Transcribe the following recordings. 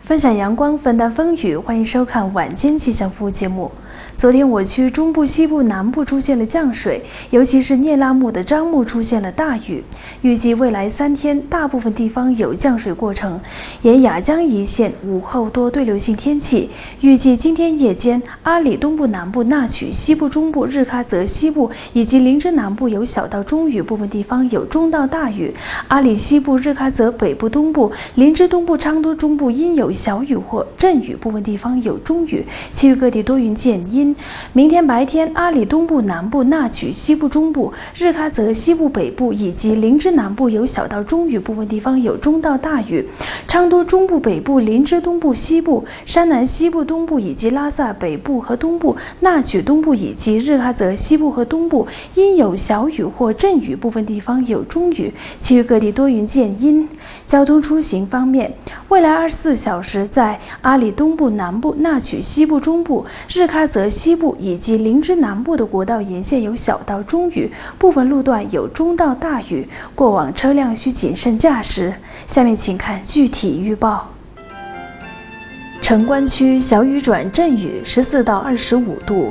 分享阳光，分担风雨，欢迎收看晚间气象服务节目。昨天我区中部、西部、南部出现了降水，尤其是聂拉木的樟木出现了大雨。预计未来3天，大部分地方有降水过程，沿雅江一线午后多对流性天气。预计今天夜间，阿里东部、南部、纳曲西部、中部、日喀则西部以及林芝南部有小到中雨，部分地方有中到大雨。阿里西部、日喀则北部、东部、林芝东部、昌都中部阴有小雨或阵雨，部分地方有中雨，其余各地多云见阴。明天白天，阿里东部、南部、纳曲西部、中部、日喀则西部、北部以及林芝南部有小到中雨，部分地方有中到大雨。昌都中部、北部、林芝东部、西部、山南西部、东部以及拉萨北部和东部、纳曲东部以及日喀则西部和东部阴有小雨或阵雨，部分地方有中雨，其余各地多云见阴。交通出行方面，未来24小时在阿里东部、南部、纳曲西部、中部、日喀则西部以及林芝南部的国道沿线有小到中雨，部分路段有中到大雨，过往车辆需谨慎驾驶。下面请看具体预报。城关区小雨转阵雨14到25度，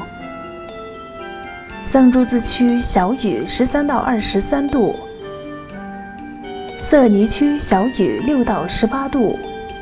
桑珠孜区小雨13到23度，色尼区小雨6到18度，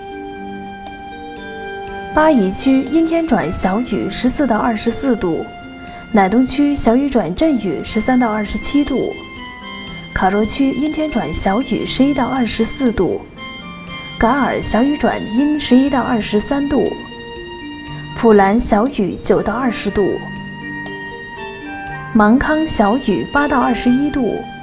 巴宜区阴天转小雨14到24度，乃东区小雨转阵雨13到27度，卡若区阴天转小雨11到24度，噶尔小雨转阴11到23度，普兰小雨9到20度，芒康小雨8到21度。